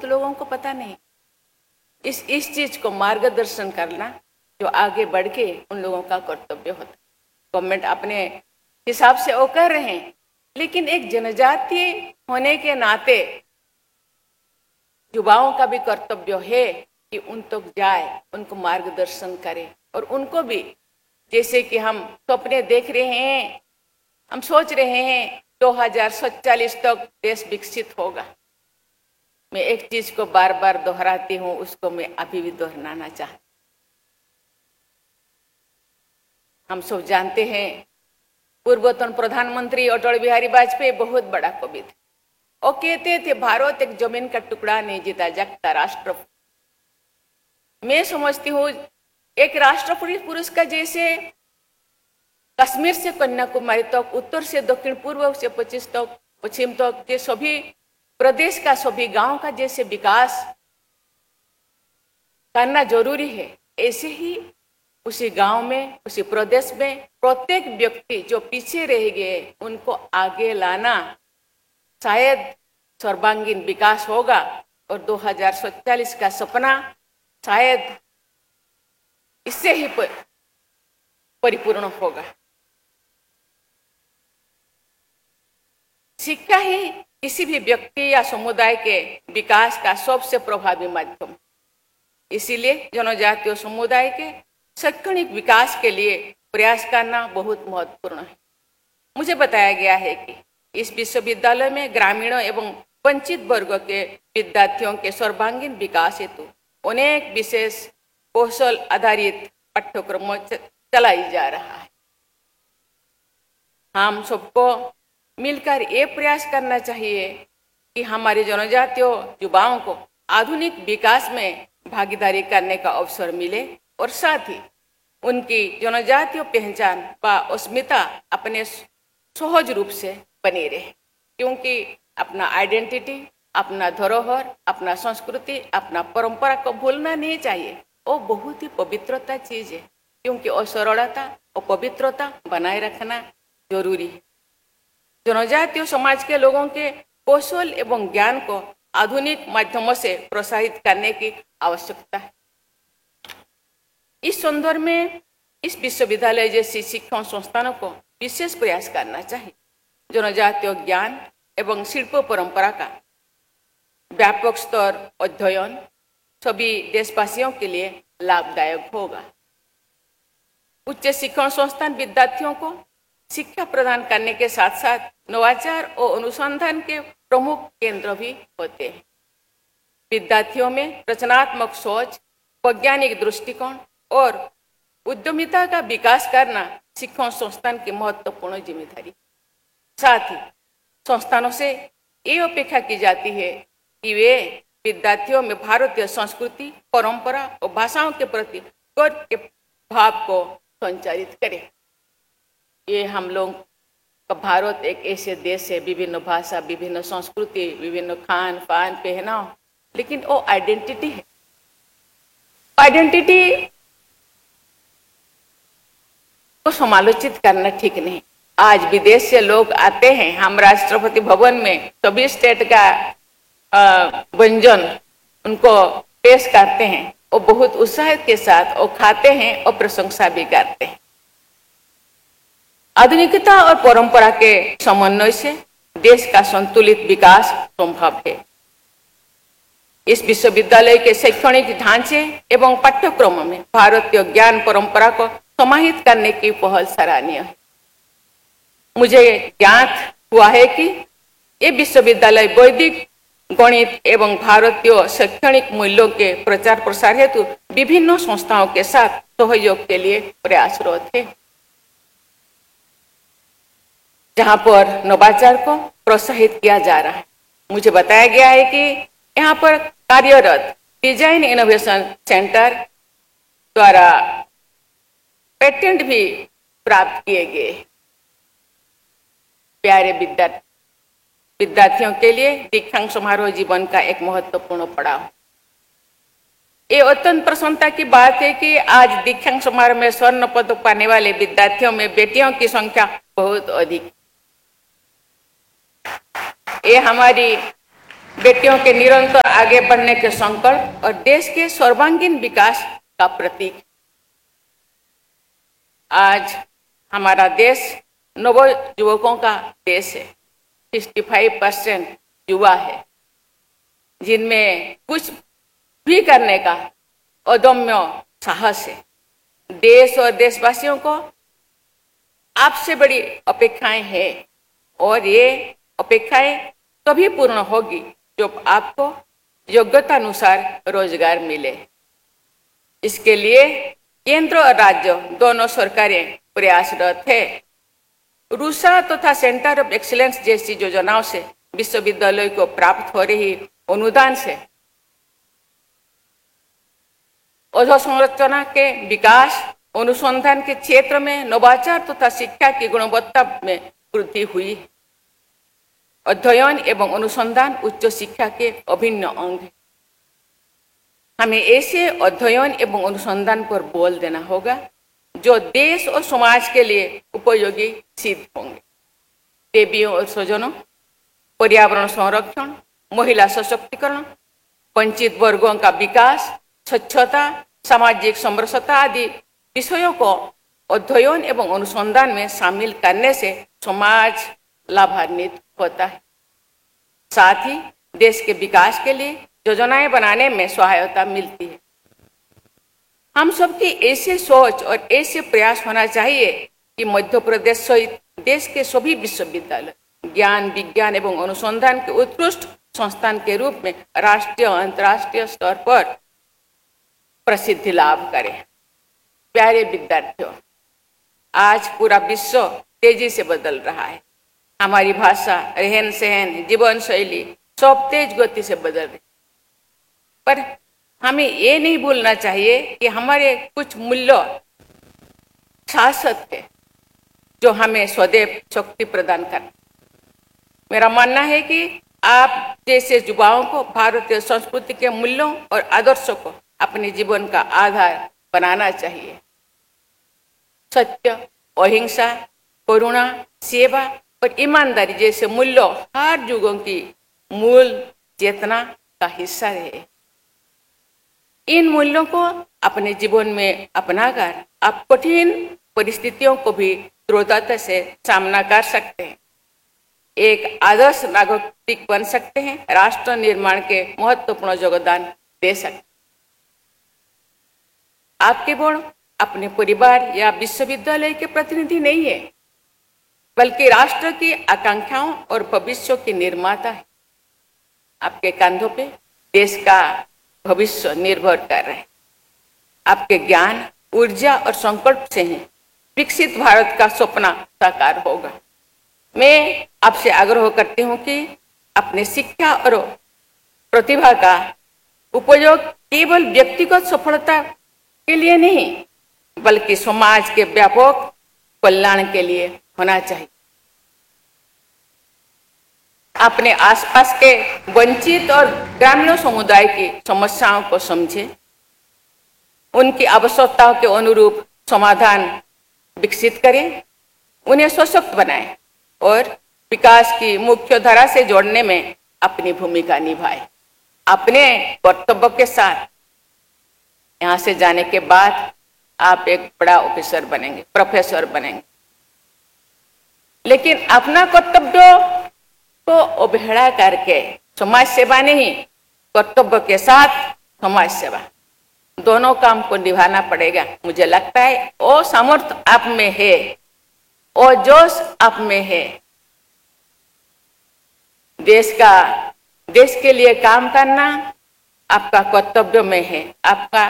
बहुत लोगों को पता नहीं। इस चीज को मार्गदर्शन करना जो आगे बढ़ के उन लोगों का कर्तव्य होता है। गवर्नमेंट अपने हिसाब से वो कर रहे हैं, लेकिन एक जनजाति होने के नाते युवाओं का भी कर्तव्य है कि उन तक जाए, उनको मार्गदर्शन करे, और उनको भी जैसे कि हम सपने देख रहे हैं, हम सोच रहे हैं 2047 तक देश विकसित होगा। मैं एक चीज को बार बार दोहराती हूँ, उसको मैं अभी भी दोहराना चाहती। हम सब जानते हैं पूर्वतन प्रधानमंत्री अटल बिहारी वाजपेयी बहुत बड़ा कवि थे। वो कहते थे भारत एक जमीन का टुकड़ा नहीं जीता जागता राष्ट्र। मैं समझती हूँ एक राष्ट्र पुरुष का जैसे कश्मीर से कन्याकुमारी तक, उत्तर से दक्षिण, पूर्व से पश्चिम तक के सभी प्रदेश का, सभी गांव का जैसे विकास करना जरूरी है, ऐसे ही उसी गांव में, उसी प्रदेश में प्रत्येक व्यक्ति जो पीछे रह गए उनको आगे लाना, शायद सर्वांगीण विकास होगा और 2047 का सपना शायद इससे ही परिपूर्ण होगा। शिक्षा ही किसी भी व्यक्ति या समुदाय के विकास का सबसे प्रभावी माध्यम। इसीलिए जनजातीय समुदाय के शैक्षणिक विकास के लिए प्रयास करना बहुत महत्वपूर्ण है। मुझे बताया गया है कि इस विश्वविद्यालय में ग्रामीण एवं वंचित वर्ग के विद्यार्थियों के सर्वांगीण विकास हेतु अनेक विशेष कौशल आधारित पाठ्यक्रम चलाई जा रहा है। हम सबको मिलकर ये प्रयास करना चाहिए कि हमारे जनजातीय युवाओं को आधुनिक विकास में भागीदारी करने का अवसर मिले और साथ ही उनकी जनजातीय पहचान व अस्मिता अपने सहज रूप से बनी रहे, क्योंकि अपना आइडेंटिटी, अपना धरोहर, अपना संस्कृति, अपना परंपरा को भूलना नहीं चाहिए। वो बहुत ही पवित्रता चीज है, क्योंकि वो सरलता और पवित्रता बनाए रखना जरूरी है। जनजातीय समाज के लोगों के कौशल एवं ज्ञान को आधुनिक माध्यमों से प्रोत्साहित करने की आवश्यकता है। इस संदर्भ में इस विश्वविद्यालय जैसी शिक्षण संस्थानों को विशेष प्रयास करना चाहिए। जनजातीय ज्ञान एवं शिल्प परंपरा का व्यापक स्तर अध्ययन सभी देशवासियों के लिए लाभदायक होगा। उच्च शिक्षण संस्थान विद्यार्थियों को शिक्षा प्रदान करने के साथ साथ नवाचार और अनुसंधान के प्रमुख केंद्र भी होते हैं। विद्यार्थियों में रचनात्मक सोच, वैज्ञानिक दृष्टिकोण और उद्यमिता का विकास करना शिक्षण संस्थान की महत्वपूर्ण जिम्मेदारी। साथ ही संस्थानों से ये अपेक्षा की जाती है कि वे विद्यार्थियों में भारतीय संस्कृति, परंपरा और भाषाओं के प्रति गर्व के भाव को संचारित करें। ये हम लोग का भारत एक ऐसे देश है, विभिन्न भाषा, विभिन्न संस्कृति, विभिन्न खान पान, पहनाव, लेकिन वो आइडेंटिटी है। आइडेंटिटी को समालोचित करना ठीक नहीं। आज विदेश से लोग आते हैं, हम राष्ट्रपति भवन में सभी स्टेट का व्यंजन उनको पेश करते हैं, वो बहुत उत्साह के साथ वो खाते हैं और प्रशंसा भी करते हैं। आधुनिकता और परंपरा के समन्वय से देश का संतुलित विकास संभव है। इस विश्वविद्यालय के शैक्षणिक ढांचे एवं पाठ्यक्रम में भारतीय ज्ञान परंपरा को समाहित करने की पहल सराहनीय है। मुझे ज्ञात हुआ है कि ये विश्वविद्यालय वैदिक गणित एवं भारतीय शैक्षणिक मूल्यों के प्रचार प्रसार हेतु विभिन्न संस्थाओं के साथ सहयोग के लिए प्रयासरत है, जहां पर नवाचार को प्रोत्साहित किया जा रहा है। मुझे बताया गया है कि यहाँ पर कार्यरत डिजाइन इनोवेशन सेंटर द्वारा पेटेंट भी प्राप्त किए गए। प्यारे विद्यार्थियों के लिए दीक्षांत समारोह जीवन का एक महत्वपूर्ण पड़ाव। ये अत्यंत प्रसन्नता की बात है कि आज दीक्षांत समारोह में स्वर्ण पदक पाने वाले विद्यार्थियों में बेटियों की संख्या बहुत अधिक। ये हमारी बेटियों के निरंतर आगे बढ़ने के संकल्प और देश के सर्वांगीण विकास का प्रतीक। आज हमारा देश नव युवकों का देश है। 65% युवा है, जिनमें कुछ भी करने का अदम्य साहस है। देश और देशवासियों को आपसे बड़ी अपेक्षाएं हैं और ये अपेक्षाएं तभी पूर्ण होगी जब आपको योग्यता अनुसार रोजगार मिले। इसके लिए केंद्र और राज्य दोनों सरकारें प्रयासरत है। रूसा तथा सेंटर ऑफ एक्सीलेंस जैसी योजनाओं से विश्वविद्यालय को प्राप्त हो रही अनुदान से अधोसंरचना के विकास, अनुसंधान के क्षेत्र में नवाचार तथा शिक्षा की गुणवत्ता में वृद्धि हुई। अध्ययन एवं अनुसंधान उच्च शिक्षा के अभिन्न अंग है। हमें ऐसे अध्ययन एवं अनुसंधान पर बल देना होगा जो देश और समाज के लिए उपयोगी सिद्ध होंगे। देवियों और स्वजनों, पर्यावरण संरक्षण, महिला सशक्तिकरण, वंचित वर्गों का विकास, स्वच्छता, सामाजिक समरसता आदि विषयों को अध्ययन एवं अनुसंधान में शामिल करने से समाज लाभान्वित होता है। साथ ही देश के विकास के लिए योजनाएं बनाने में सहायता मिलती है। हम सबकी ऐसे सोच और ऐसे प्रयास होना चाहिए कि मध्य प्रदेश सहित देश के सभी विश्वविद्यालय ज्ञान, विज्ञान एवं अनुसंधान के उत्कृष्ट संस्थान के रूप में राष्ट्रीय और अंतर्राष्ट्रीय स्तर पर प्रसिद्धि लाभ करें। प्यारे विद्यार्थियों, आज पूरा विश्व तेजी से बदल रहा है। हमारी भाषा, रहन सहन, जीवन शैली सब तेज गति से बदल रही, पर हमें ये नहीं भूलना चाहिए कि हमारे कुछ मूल्य शाश्वत है जो हमें सदैव शक्ति प्रदान करते। मेरा मानना है कि आप जैसे युवाओं को भारतीय संस्कृति के मूल्यों और आदर्शों को अपने जीवन का आधार बनाना चाहिए। सत्य, अहिंसा, करुणा, सेवा और ईमानदारी जैसे मूल्य हर युगों की मूल चेतना का हिस्सा रहे। इन मूल्यों को अपने जीवन में अपनाकर आप कठिन परिस्थितियों को भी दृढ़ता से सामना कर सकते हैं, एक आदर्श नागरिक बन सकते हैं, राष्ट्र निर्माण के महत्वपूर्ण योगदान दे सकते हैं। आप केवल अपने परिवार या विश्वविद्यालय के प्रतिनिधि नहीं है, बल्कि राष्ट्र की आकांक्षाओं और भविष्य के निर्माता है। आपके कंधों पे देश का भविष्य निर्भर कर रहे हैं। आपके ज्ञान, ऊर्जा और संकल्प से ही विकसित भारत का सपना साकार होगा। मैं आपसे आग्रह करती हूँ कि अपने शिक्षा और प्रतिभा का उपयोग केवल व्यक्तिगत सफलता के लिए नहीं, बल्कि समाज के व्यापक कल्याण के लिए होना चाहिए। अपने आसपास के वंचित और ग्रामीण समुदाय की समस्याओं को समझें, उनकी आवश्यकताओं के अनुरूप समाधान विकसित करें, उन्हें सशक्त बनाएं और विकास की मुख्य धारा से जोड़ने में अपनी भूमिका निभाएं। अपने कर्तव्य के साथ यहाँ से जाने के बाद आप एक बड़ा ऑफिसर बनेंगे, प्रोफेसर बनेंगे, लेकिन अपना कर्तव्य को अवहेला करके समाज सेवा नहीं, कर्तव्य के साथ समाज सेवा, दोनों काम को निभाना पड़ेगा। मुझे लगता है वो सामर्थ्य आप में है, वो जोश आप में है। देश के लिए काम करना आपका कर्तव्य में है, आपका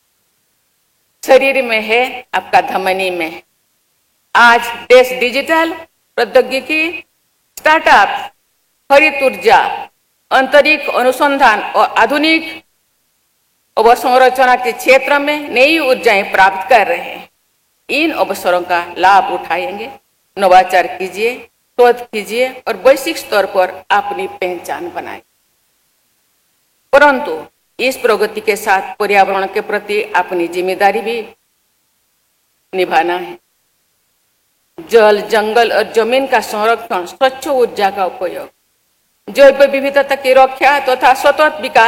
शरीर में है, आपका धमनी में है। आज देश डिजिटल प्रौद्योगिकी, स्टार्टअप, हरित ऊर्जा, अंतरिक्ष अनुसंधान और आधुनिक अवसंरचना के क्षेत्र में नई ऊर्जाएं प्राप्त कर रहे हैं। इन अवसरों का लाभ उठाएंगे, नवाचार कीजिए, शोध कीजिए और वैश्विक स्तर पर अपनी पहचान बनाए। परंतु इस प्रगति के साथ पर्यावरण के प्रति अपनी जिम्मेदारी भी निभाना है। जल, जंगल और जमीन का संरक्षण, स्वच्छ ऊर्जा का उपयोग, जैव विविधता की रक्षा तथा सतत विकास